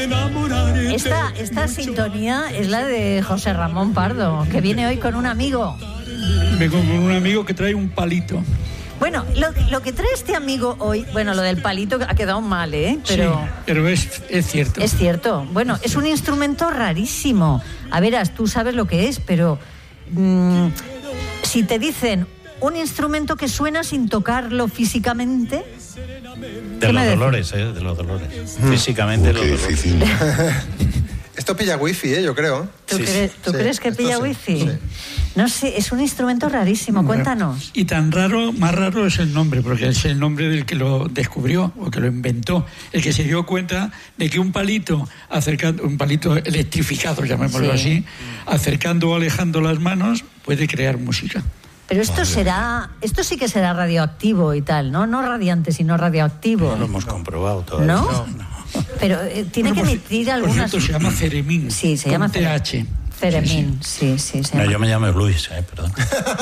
Esta sintonía es la de José Ramón Pardo, que viene hoy con un amigo. Vengo con un amigo que trae un palito. Bueno, lo que trae este amigo hoy, bueno, lo del palito ha quedado mal, pero... Sí, pero es cierto. Es cierto. Bueno, es un instrumento rarísimo. A verás, tú sabes lo que es, pero... si te dicen un instrumento que suena sin tocarlo físicamente... De los dolores, de los dolores. Físicamente los dolores. Difícil. Esto pilla wifi, yo creo. ¿Tú crees que pilla wifi? Sí. No sé, es un instrumento rarísimo, cuéntanos. Y tan raro, más raro es el nombre, porque es el nombre del que lo descubrió o que lo inventó, el que se dio cuenta de que un palito electrificado, llamémoslo así, acercando o alejando las manos, puede crear música. Pero esto sí que será radioactivo y tal, ¿no? No radiante, sino radioactivo. No lo hemos comprobado todavía. ¿No? Pero tiene que emitir algunas... Por cierto, se llama Ceremín. Sí, se llama TH. Ceremín, sí. No, yo me llamo Luis, perdón.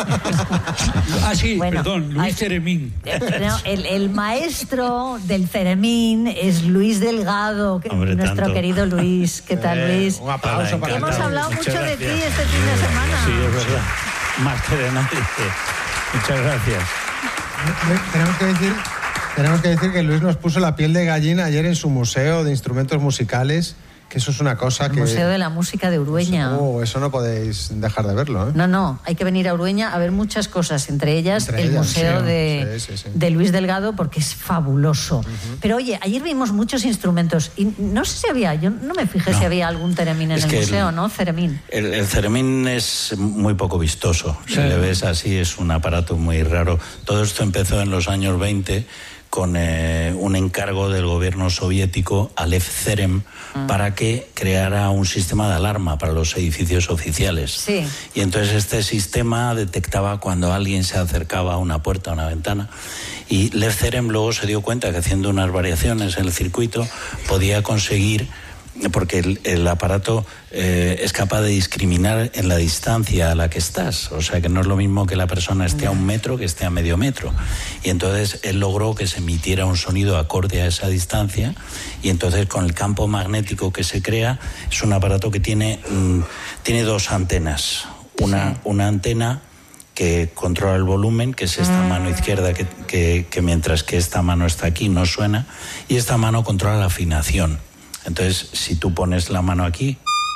Perdón, Luis Ceremín. No, el maestro del Ceremín es Luis Delgado, nuestro querido Luis. ¿Qué tal, Luis? Un aplauso para Hemos hablado mucho de ti este fin de semana. Sí, es verdad. Más que de nadie. Muchas gracias. Tenemos que decir que Luis nos puso la piel de gallina ayer en su museo de instrumentos musicales, que eso es una cosa que... Museo de la Música de Urueña. Eso no podéis dejar de verlo, ¿eh? No, hay que venir a Urueña a ver muchas cosas, entre ellas el museo de Luis Delgado, porque es fabuloso. Pero oye, ayer vimos muchos instrumentos y no sé si había, yo no me fijé si había algún Ceremín en el museo, ¿no? Ceremín. El Ceremín es muy poco vistoso. Si le ves así, es un aparato muy raro. Todo esto empezó en los años 20 con un encargo del gobierno soviético a Lev Cerem para que creara un sistema de alarma para los edificios oficiales. Sí. Y entonces este sistema detectaba cuando alguien se acercaba a una puerta, a una ventana, y Lev Cerem luego se dio cuenta que haciendo unas variaciones en el circuito podía conseguir, porque el aparato es capaz de discriminar en la distancia a la que estás, o sea que no es lo mismo que la persona esté a 1 metro que esté a medio metro, y entonces él logró que se emitiera un sonido acorde a esa distancia, y entonces con el campo magnético que se crea es un aparato que tiene 2 antenas, una antena que controla el volumen, que es esta mano izquierda, que mientras que esta mano está aquí no suena, y esta mano controla la afinación. Entonces, si tú pones la mano aquí...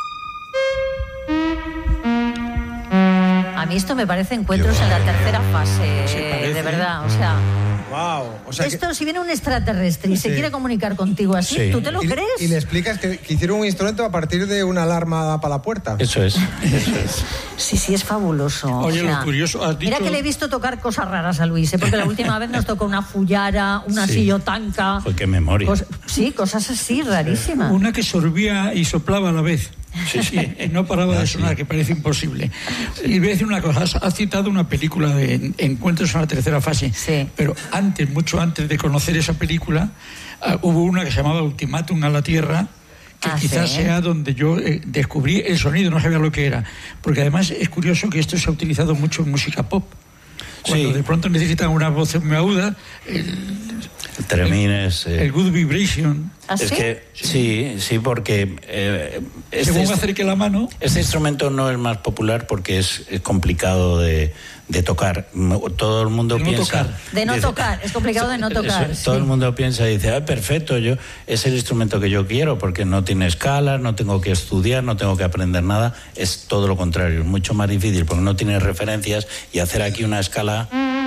A mí esto me parece encuentros en la tercera fase, de verdad, o sea... Wow. Esto, si viene un extraterrestre y se quiere comunicar contigo así, ¿tú te lo crees? Y le explicas que hicieron un instrumento a partir de una alarma para la puerta. Eso es. Sí, es fabuloso. Oye, lo curioso, has dicho... Mira que le he visto tocar cosas raras a Luis, porque la última vez nos tocó una fullara, una sillotanca... Pues qué memoria. Cosas así, rarísimas. Una que sorbía y soplaba a la vez. Sí, no paraba de sonar, que parece imposible. Y voy a decir una cosa, has citado una película de Encuentros en la tercera fase, pero mucho antes de conocer esa película, hubo una que se llamaba Ultimátum a la Tierra, que quizás sea donde yo descubrí el sonido, no sabía lo que era, porque además es curioso que esto se ha utilizado mucho en música pop. Cuando de pronto necesitan una voz muy aguda, el Good Vibration. ¿Ah, sí? Es que sí, porque según acerque la mano. Este instrumento no es más popular porque es complicado de tocar. Todo el mundo piensa... Es complicado de no tocar. Todo el mundo piensa y dice, perfecto, es el instrumento que yo quiero porque no tiene escalas, no tengo que estudiar, no tengo que aprender nada. Es todo lo contrario, es mucho más difícil porque no tiene referencias y hacer aquí una escala...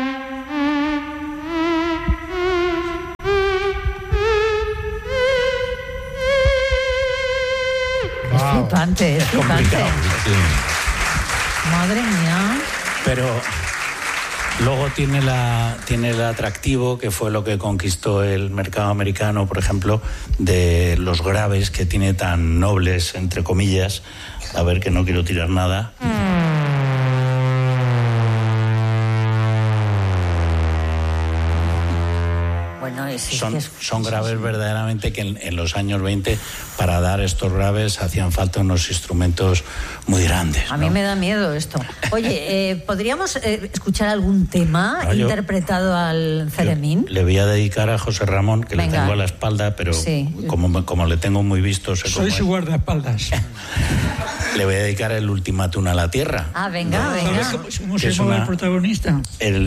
Es flipante. Madre mía. Pero luego tiene el atractivo, que fue lo que conquistó el mercado americano, por ejemplo, de los graves que tiene tan nobles, entre comillas. A ver, que no quiero tirar nada. Bueno, son graves verdaderamente, que en los años 20 para dar estos graves hacían falta unos instrumentos muy grandes. A mí me da miedo esto. Oye, ¿podríamos escuchar algún tema interpretado al Ceremín? Le voy a dedicar a José Ramón, que le tengo a la espalda, pero como le tengo muy visto... Soy su guardaespaldas. Le voy a dedicar el Ultimátum a la Tierra. Ah, venga. ¿Cómo se llama el protagonista?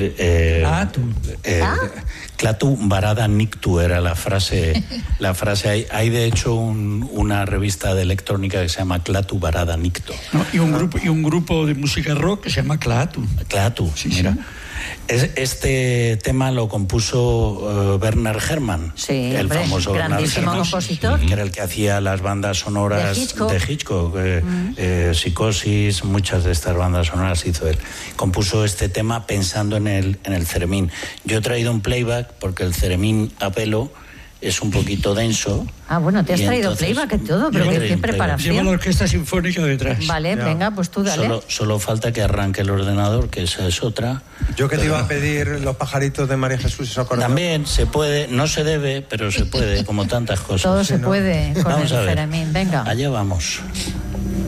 Clatu Barada Nictu era la frase. Hay de hecho una revista de electrónica que se llama Clatu Barada Nictu. No, y un grupo de música rock que se llama Clatu. Clatu, sí, mira. Sí. Este tema lo compuso Werner Herrmann, el famoso grandísimo compositor, que era el que hacía las bandas sonoras de Hitchcock, Psicosis, muchas de estas bandas sonoras hizo él. Compuso este tema pensando en el Ceremín. Yo he traído un playback porque el Ceremín a pelo es un poquito denso. Ah, bueno, te has traído playback y todo, pero qué preparación. Lleva la orquesta sinfónica detrás. Vale, venga, pues tú dale. Solo falta que arranque el ordenador, que esa es otra. Yo que te iba a pedir Los pajaritos de María Jesús y Socorro. También se puede, no se debe, pero se puede, como tantas cosas. Todo se puede con el Ceremín, venga. Allá vamos.